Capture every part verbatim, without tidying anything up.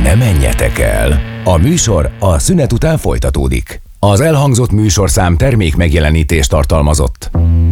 ne menjetek el. A műsor a szünet után folytatódik. Az elhangzott műsorszám termék megjelenítést tartalmazott.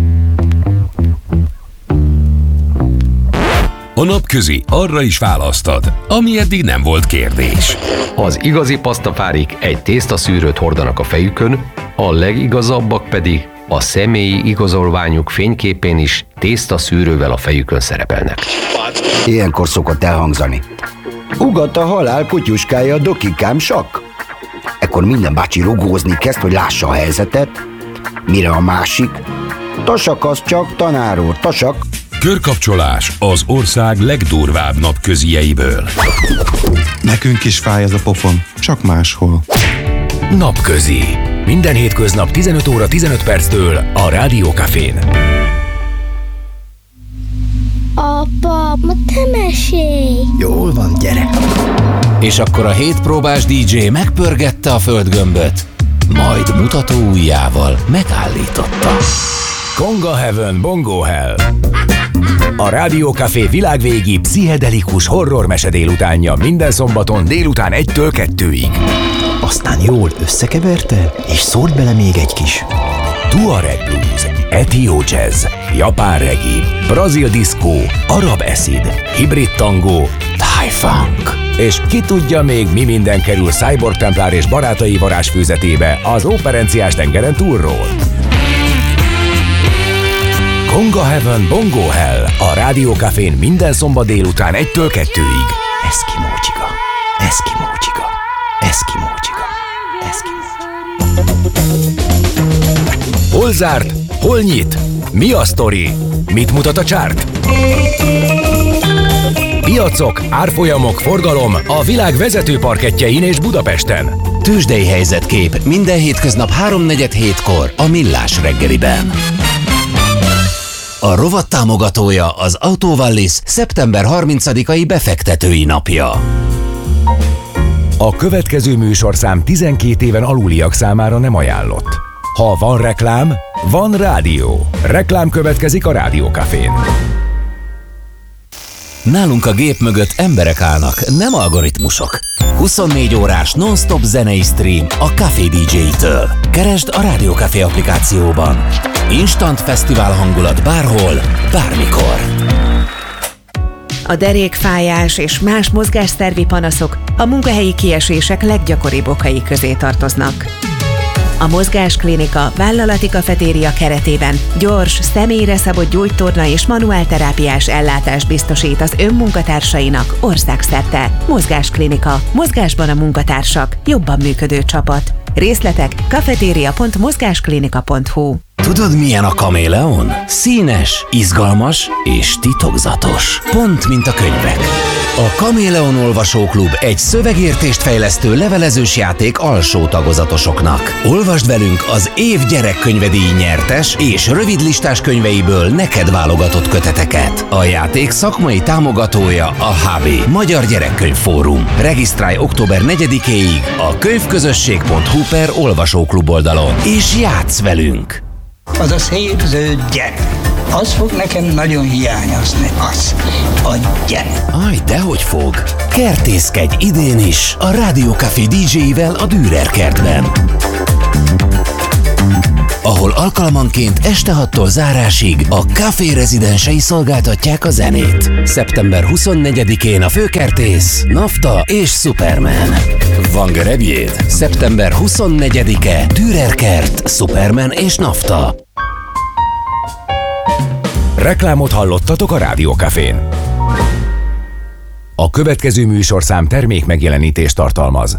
A napközi arra is választad, ami eddig nem volt kérdés. Az igazi pasztafárik egy tésztaszűrőt hordanak a fejükön, a legigazabbak pedig a személyi igazolványuk fényképén is tésztaszűrővel a fejükön szerepelnek. Ilyenkor szokott elhangzani: ugat a halál kutyuskája, dokikám sak. Ekkor minden bácsi rugózni kezd, hogy lássa a helyzetet, mire a másik: tasak az csak, tanár úr, tasak. Körkapcsolás az ország legdurvább napközieiből. Nekünk is fáj ez a pofon, csak máshol. Napközi. Minden hétköznap tizenöt óra tizenöt perctől a Rádió Cafén. Apa, ma te mesélj! Jól van, gyere! És akkor a hétpróbás dé dzsé megpörgette a földgömböt, majd mutató ujjával megállította. Conga Heaven, Bongo Hell. A Rádió Café világvégi pszichedelikus horrormese délutánja minden szombaton délután egytől kettőig. Aztán jól összekeverte, és szólt bele még egy kis Tuareg blues, etió jazz, japán reggae, brazil diszkó, arab acid, hibrid tangó, thai funk. És ki tudja még, mi minden kerül Cyborg Templár és barátai varázsfőzetébe az Óperenciás tengeren túlról. Conga Heaven, Bongo Hell a Rádió Cafén minden szombat délután egytől kettőig. Eszkimó csiga, eszkimó csiga, eszkimó csiga, eszkimó csiga. Hol zárt? Hol nyit? Mi a sztori? Mit mutat a csárt? Piacok, árfolyamok, forgalom a világ vezető parkettjein és Budapesten. Tőzsdei helyzetkép minden hétköznap háromnegyed hétkor a Millás reggeliben. A rovat támogatója az Autovallis szeptember harmincadikai befektetői napja. A következő műsorszám tizenkét éven aluliak számára nem ajánlott. Ha van reklám, van rádió. Reklám következik a Rádió Cafén. Nálunk a gép mögött emberek állnak, nem algoritmusok. huszonnégy órás non-stop zenei stream a Café dé dzsé-től. Keresd a Rádió Café applikációban. Instant fesztivál hangulat bárhol, bármikor. A derékfájás és más mozgásszervi panaszok a munkahelyi kiesések leggyakoribb okai közé tartoznak. A Mozgásklinika vállalati kafetéria keretében gyors, személyre szabott gyógytorna és manuálterápiás ellátást biztosít az önmunkatársainak országszerte. Mozgásklinika. Mozgásban a munkatársak. Jobban működő csapat. Részletek kafetéria pont mozgásklinika pont hu. Tudod, milyen a kaméleon? Színes, izgalmas és titokzatos. Pont, mint a könyvek. A Kaméleon Olvasóklub egy szövegértést fejlesztő levelezős játék alsó tagozatosoknak. Olvasd velünk az év gyerekkönyvedíj nyertes és rövidlistás könyveiből neked válogatott köteteket. A játék szakmai támogatója a há bé, Magyar Gyerekkönyv Fórum. Regisztrálj október negyedikéig a könyvközösség pont hu per olvasóklub oldalon, és játsz velünk! Az a szép zöld gyerek, az fog nekem nagyon hiányozni, az a gyerek. Aj, dehogy fog! Kertészkedj idén is a Rádió Café dé dzsé-vel a Dürer kertben, ahol alkalmanként este hattól zárásig a Café rezidensei szolgáltatják a zenét. szeptember huszonnegyedikén a főkertész, Nafta és Superman. Van gerebjéd? szeptember huszonnegyedike, Dürer kert, Superman és Nafta. Reklámot hallottatok a Rádió Cafén. A következő műsorszám termék megjelenítést tartalmaz.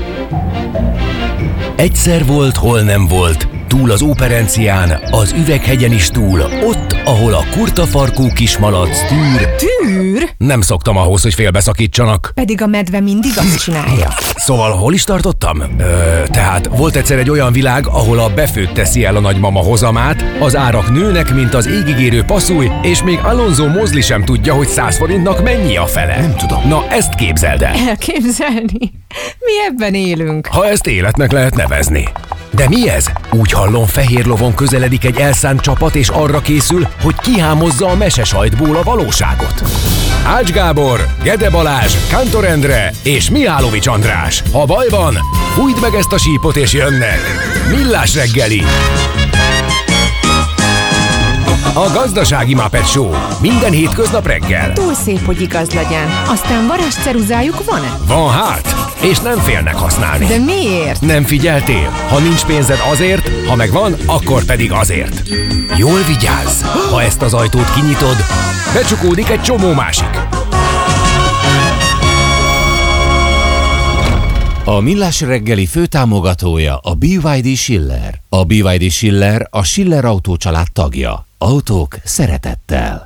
Egyszer volt, hol nem volt, túl az Óperencián, az Üveghegyen is túl, ott, ahol a kurtafarkú kismalac tűr. Tűr? Nem szoktam ahhoz, hogy félbeszakítsanak. Pedig a medve mindig azt csinálja. Szóval hol is tartottam? Ö, tehát volt egyszer egy olyan világ, ahol a befőtt teszi el a nagymama hozamát, az árak nőnek, mint az égigérő passzúj, és még Alonso Mosley sem tudja, hogy száz forintnak mennyi a fele. Nem tudom. Na, ezt képzeld el. Elképzelni? Mi ebben élünk. Ha ezt életnek lehet nevezni. De mi ez? Úgy hallom, fehér lovon közeledik egy elszánt csapat, és arra készül, hogy kihámozza a mesesajtból a valóságot. Ács Gábor, Gede Balázs, Kántor Endre és Mihálovics András. Ha baj van, fújd meg ezt a sípot és jönnek. Millás reggeli. A Gazdasági Muppet Show. Minden hétköznap reggel. Túl szép, hogy igaz legyen. Aztán varázsceruzájuk van-e? Van hát, és nem félnek használni. De miért? Nem figyeltél? Ha nincs pénzed azért, ha megvan, akkor pedig azért. Jól vigyázz! Ha ezt az ajtót kinyitod, becsukódik egy csomó másik. A Millás reggeli főtámogatója a bé vé dé Schiller. A bé vé dé Schiller a Schiller Autó család tagja. Autók szeretettel.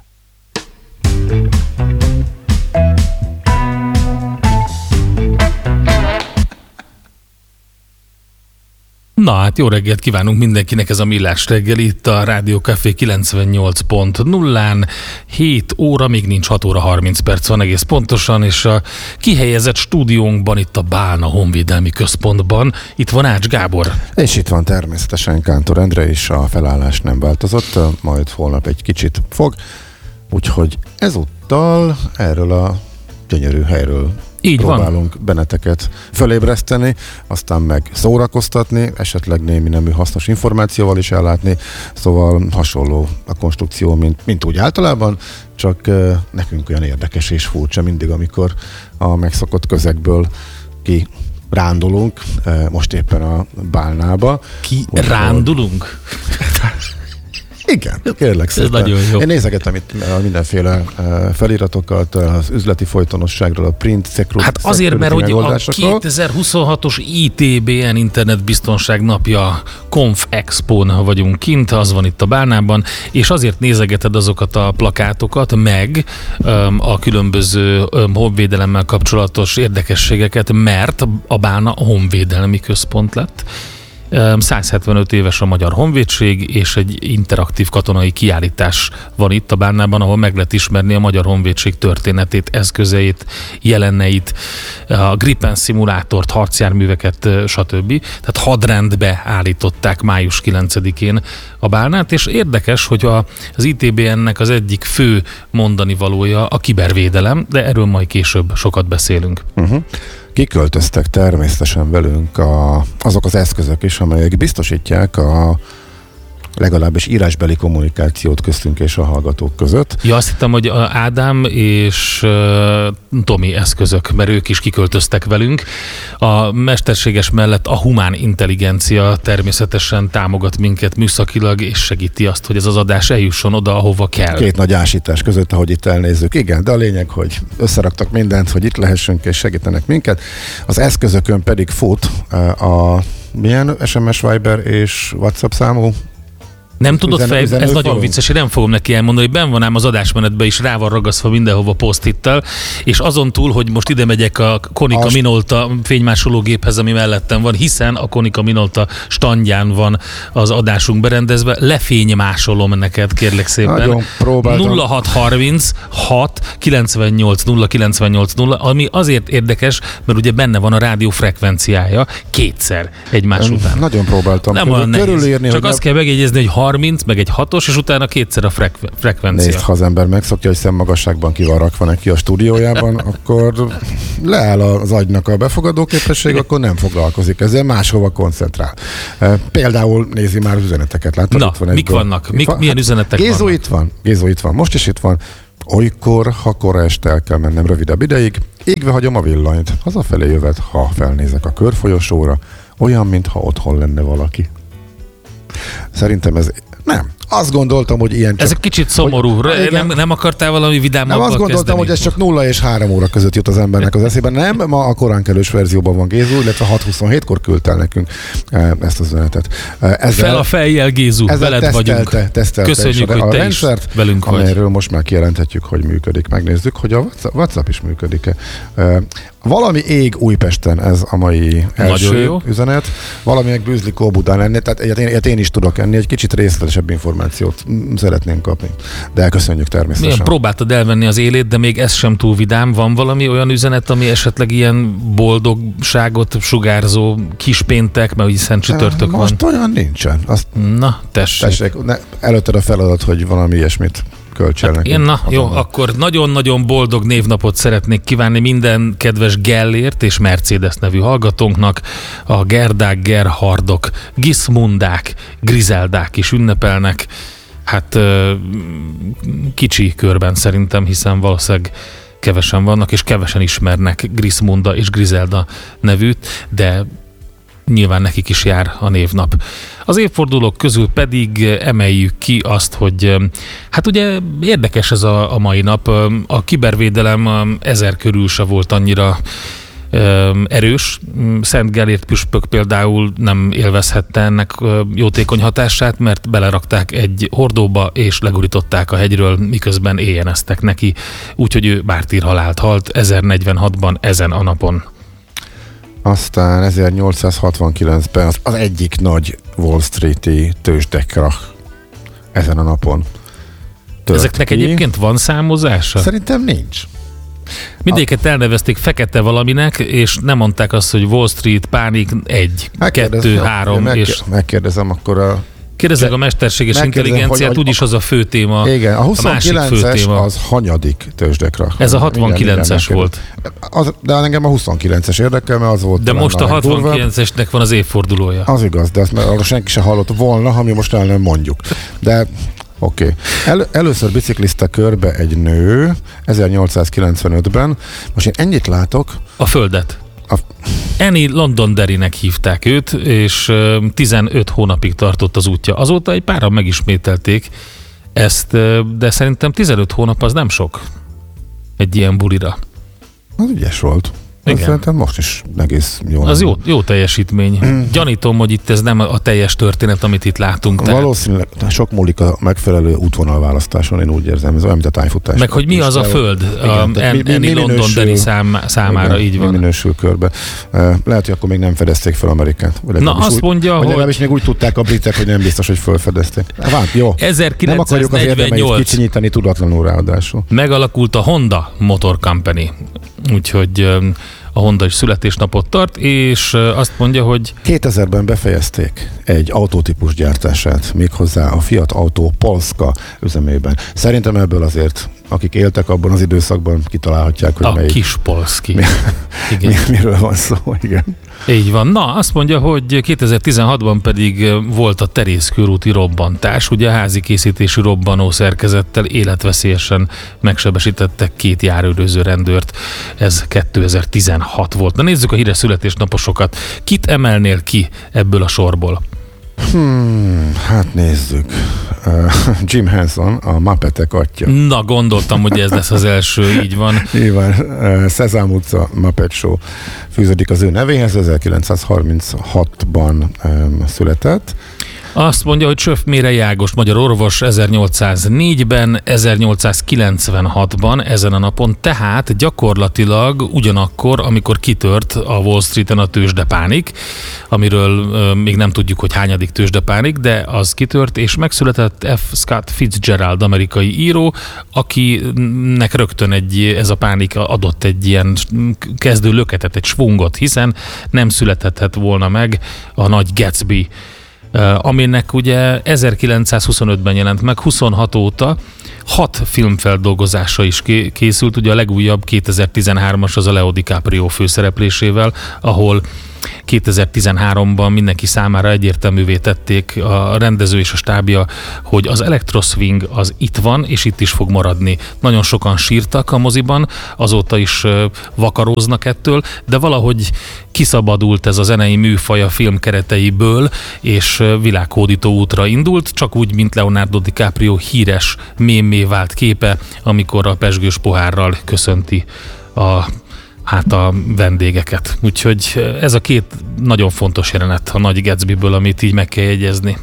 Na hát jó reggelt kívánunk mindenkinek, ez a Millás reggeli itt a Rádió Café kilencvennyolc pont nullán. hét óra, még nincs hat óra harminc perc van egész pontosan, és a kihelyezett stúdiónkban itt a Bálna Honvédelmi Központban itt van Ács Gábor. És itt van természetesen Kántor Endre is, a felállás nem változott, majd holnap egy kicsit fog, úgyhogy ezúttal erről a gyönyörű helyről így próbálunk van. benneteket fölébreszteni, aztán meg szórakoztatni, esetleg némi nemű hasznos információval is ellátni, szóval hasonló a konstrukció, mint, mint úgy általában, csak uh, nekünk olyan érdekes és furcsa mindig, amikor a megszokott közegből ki rándulunk, uh, most éppen a Bálnába. Ki Úgy rándulunk? Igen, kérlek szépen. Ez nagyon jó. Én nézegettem itt mindenféle feliratokat az üzleti folytonosságról, a print security. Hát azért, mert hogy a kétezer-huszonhatos i té bé en internetbiztonság napja Conf Expo-n vagyunk kint, az van itt a Bálnában, és azért nézegeted azokat a plakátokat, meg um, a különböző um, honvédelemmel kapcsolatos érdekességeket, mert a Bálna honvédelmi központ lett. száz hetvenöt éves a Magyar Honvédség, és egy interaktív katonai kiállítás van itt a Bálnában, ahol meg lehet ismerni a Magyar Honvédség történetét, eszközeit, jeleneit, a Gripen szimulátort, harcjárműveket, stb. Tehát hadrendbe állították május kilencedikén a Bálnát, és érdekes, hogy a, az i té bé en-nek az egyik fő mondani valója a kibervédelem, de erről majd később sokat beszélünk. Uh-huh. Kiköltöztek természetesen velünk a, azok az eszközök is, amelyek biztosítják a legalábbis írásbeli kommunikációt köztünk és a hallgatók között. Ja, azt hittem, hogy Ádám és uh, Tomi eszközök, mert ők is kiköltöztek velünk. A mesterséges mellett a humán intelligencia természetesen támogat minket műszakilag, és segíti azt, hogy ez az adás eljusson oda, ahova kell. Két nagy ásítás között, ahogy itt elnézzük. Igen, de a lényeg, hogy összeraktak mindent, hogy itt lehessünk és segítenek minket. Az eszközökön pedig fut a milyen es em es, Viber és WhatsApp számú? Nem tudod fel, ez nagyon falunk. Vicces, én nem fogom neki elmondani, hogy benn van ám az adásmenetben is, rá van ragasztva mindenhova post-ittel, és azon túl, hogy most ide megyek a Konica Ast... Minolta fénymásológéphez, ami mellettem van, hiszen a Konica Minolta standján van az adásunk berendezve, lefénymásolom neked, kérlek szépen. nulla hat harminc hat kilencvennyolc nulla kilencvennyolc nulla, ami azért érdekes, mert ugye benne van a rádió frekvenciája kétszer egymás után. Nagyon próbáltam nem körül, körülírni. Csak azt kell megjegyezni, hogy harminc, meg egy hatos, és utána kétszer a frek- frekvencia. Nézd, ha az ember megszokja, hogy szemmagasságban ki van rakva neki a stúdiójában, akkor leáll az agynak a befogadó képesség, akkor nem foglalkozik ezzel, máshova koncentrál. Például nézi már az üzeneteket. Látod, Na, itt van mik vannak? Mik, van? Milyen üzenetek Gézó vannak? itt van. Gézó itt van. Most is itt van. Olykor, ha kora este el kell mennem rövidebb ideig, égve hagyom a villanyt. Hazafelé jövet, ha felnézek a körfolyosóra, olyan, mintha otthon lenne valaki. Szerintem ez nem. Azt gondoltam, hogy ilyen csak... Ez egy kicsit szomorú. Hogy, nem, nem akartál valami vidámabban Nem, azt gondoltam, kezdeni? hogy ez csak nulla és három óra között jut az embernek az eszében. Nem, ma a koránkelős verzióban van Gézu, illetve hat huszonhétkor küldte el nekünk ezt az üzenetet. Ezzel, Fel a fejjel, Gézu, veled tesztelte, vagyunk. Tesztelte Köszönjük, hogy a te rendszert, is velünk vagy. Amelyről most már kijelenthetjük, hogy működik. Megnézzük, hogy a WhatsApp is működik-e. Valami ég Újpesten, ez a mai első üzenet. Valami meg bűzlik Óbudán lenni, tehát ilyet én, ilyet én is tudok enni, egy kicsit részletesebb információ információt szeretnénk kapni. De elköszönjük természetesen. Milyen próbáltad elvenni az élét, de még ez sem túl vidám. Van valami olyan üzenet, ami esetleg ilyen boldogságot sugárzó kispéntek, mert hiszen csütörtök van? Most olyan nincsen. Azt Na, tessék. tessék ne, előtted a feladat, hogy valami ilyesmit költselnek. Hát én, na, jó, azonnal. Akkor nagyon-nagyon boldog névnapot szeretnék kívánni minden kedves Gellért és Mercedes nevű hallgatónknak. A Gerdák, Gerhardok, Gismundák, Grizeldák is ünnepelnek. Hát kicsi körben szerintem, hiszen valószínűleg kevesen vannak, és kevesen ismernek Grismunda és Grizelda nevűt, de nyilván nekik is jár a névnap. Az évfordulók közül pedig emeljük ki azt, hogy hát ugye érdekes ez a, a mai nap. A kibervédelem ezer körül se volt annyira erős. Szent Gellért püspök például nem élvezhette ennek jótékony hatását, mert belerakták egy hordóba és legurították a hegyről, miközben éjjeneztek neki, úgyhogy ő mártírhalált halt ezernegyvenhatban ezen a napon. Aztán ezernyolcszázhatvankilencben az, az egyik nagy Wall Street-i tőzsdekrach ezen a napon tört Ezeknek ki. Egyébként van számozása? Szerintem nincs. Mindéket elnevezték fekete valaminek, és nem mondták azt, hogy Wall Street, pánik, egy, kettő, három. Meg, és megkérdezem akkor a... Kérdezzük a mesterséges intelligenciát, hogy, úgyis az a fő téma. Igen, a huszonkilences az hanyadik tőzsdekrach. Ez a hatvankilences volt. Az, de engem a huszonkilences érdekel, mert az volt. De most a hatvankilencesnek van az évfordulója. Az igaz, de ezt már arra senki se hallott volna, ha mi most el nem mondjuk. De oké. Okay. El, először biciklizte körbe egy nő ezernyolcszázkilencvenötben. Most én ennyit látok. A Földet. A... Annie Londonderrynek hívták őt, és tizenöt hónapig tartott az útja. Azóta egy páran megismételték ezt, de szerintem tizenöt hónap az nem sok egy ilyen bulira. Az ügyes volt. Szerintem most is egész jó. Az jó, jó teljesítmény. Mm. Gyanítom, hogy itt ez nem a teljes történet, amit itt látunk. Valószínűleg tehát... sok múlik a megfelelő útvonalválasztáson, én úgy érzem, ez olyan, mint a tájfutás. Meg hogy mi az a föld Annie Londonderry szám, számára, igen, így van. Mi minősül körbe. Lehet, hogy akkor még nem fedezték fel Amerikát. Na azt úgy, mondja, hogy... legalábbis még úgy tudták a britek, hogy nem biztos, hogy felfedezték. Várj, jó. ezerkilencszáznegyvennyolc Nem akarjuk az érdemeit kicsinyítani tudatlanul ráadásul. Megalakult a Honda Motor Company. Úgyhogy a Honda is születésnapot tart, és azt mondja, hogy... kétezerben befejezték egy autótípus gyártását, méghozzá a Fiat Autó Polska üzemében. Szerintem ebből azért, akik éltek abban az időszakban, kitalálhatják, hogy a melyik... A kis Polski. Mi, igen. Mi, miről van szó, igen. Így van. Na, azt mondja, hogy kétezer-tizenhatban pedig volt a Terész körúti robbantás. Ugye a házi készítésű robbanó szerkezettel életveszélyesen megsebesítettek két járőröző rendőrt. Ez kétezer-tizenhat volt. Na nézzük a híres születésnaposokat. Kit emelnél ki ebből a sorból? Hmm, hát nézzük. Uh, Jim Henson, a Muppetek atya. Na, gondoltam, hogy ez lesz az első, így van. Így van. Uh, Szezám utca Muppet Show fűződik az ő nevéhez, ezerkilencszázharminchatban um, született. Azt mondja, hogy Csöfmérei Ágos, magyar orvos ezernyolcszáznégyben, ezernyolcszázkilencvenhatban ezen a napon, tehát gyakorlatilag ugyanakkor, amikor kitört a Wall Streeten a tőzsdepánik, amiről euh, még nem tudjuk, hogy hányadik tőzsdepánik, de az kitört, és megszületett F. Scott Fitzgerald, amerikai író, akinek rögtön egy, ez a pánik adott egy ilyen kezdő löketet, egy svungot, hiszen nem születhetett volna meg a nagy Gatsby, Uh, aminek ugye ezerkilencszázhuszonötben jelent meg, huszonhat óta hat filmfeldolgozása is készült, ugye a legújabb kétezer-tizenhármas az a Leo DiCaprio főszereplésével, ahol kétezer-tizenháromban mindenki számára egyértelművé tették a rendező és a stábja, hogy az Electroswing az itt van, és itt is fog maradni. Nagyon sokan sírtak a moziban, azóta is vakaróznak ettől, de valahogy kiszabadult ez a zenei műfaj a film kereteiből, és világhódító útra indult, csak úgy, mint Leonardo DiCaprio híres mémmé vált képe, amikor a pezsgős pohárral köszönti a hát a vendégeket. Úgyhogy ez a két nagyon fontos jelenet a Nagy Gatsbyből, amit így meg kell jegyezni.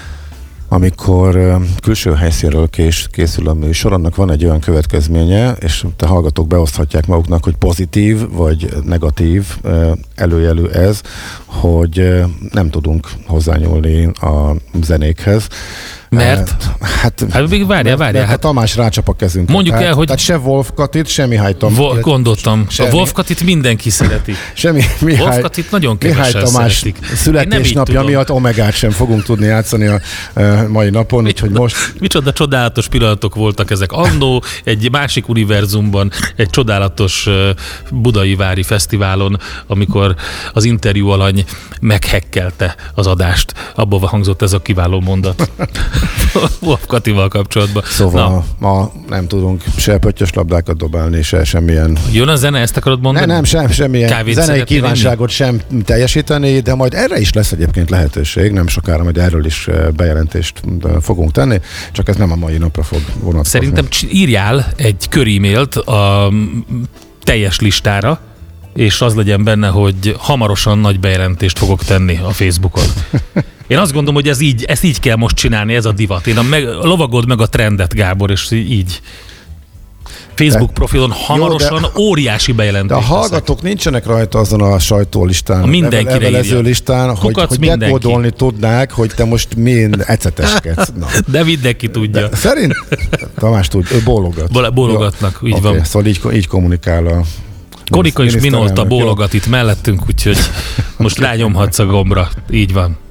Amikor külső helyszínről kés, készül a műsor, annak van egy olyan következménye, és te hallgatók beoszthatják maguknak, hogy pozitív vagy negatív előjelű ez, hogy nem tudunk hozzányúlni a zenékhez. Mert? Hát, hát még várjál, várjál. Hát, a Tamás rácsap a kezünkre. Mondjuk tehát, el, hogy... Tehát se Wolf Katit, se Mihály Tamás. Vo- gondoltam. Semmi. A Wolf Katit mindenki szereti. Semmi Mihály, Wolf Katit nagyon kevesen Mihály Tamás szeretik. születésnapja miatt Omegát sem fogunk tudni játszani a uh, mai napon, úgyhogy most... Micsoda csodálatos pillanatok voltak ezek. Annó egy másik univerzumban, egy csodálatos uh, budai vári fesztiválon, amikor az interjú alany meghekkelte az adást. Abból hangzott ez a kiváló mondat. Wolf Katival kapcsolatban. Szóval Na. ma nem tudunk se pöttyös labdákat dobálni, se semmilyen... Jön a zene, ezt akarod mondani? Ne, nem, sem, semmilyen Kávét zenei kívánságot sem teljesíteni, de majd erre is lesz egyébként lehetőség, nem sokára majd erről is bejelentést fogunk tenni, csak ez nem a mai napra fog vonatkozni. Szerintem írjál egy körímélt a teljes listára, és az legyen benne, hogy hamarosan nagy bejelentést fogok tenni a Facebookon. Én azt gondolom, hogy ez így, ezt így kell most csinálni, ez a divat. Én a, meg, a lovagold meg a trendet, Gábor, és így. Facebook de, profilon hamarosan jó, de, óriási bejelentést. De a hallgatók teszek. Nincsenek rajta azon a sajtólistán, a mindenkire levelező listán, hogy, hogy dekódolni tudnák, hogy te most mind eceteskedsz. No. De mindenki tudja. De szerint Tamás tud, ő bólogat. Bólogatnak, így okay, van. Szóval így, így kommunikál a Konika is Minolta bólogat itt mellettünk, úgyhogy most rányomhatsz a gombra. Így van.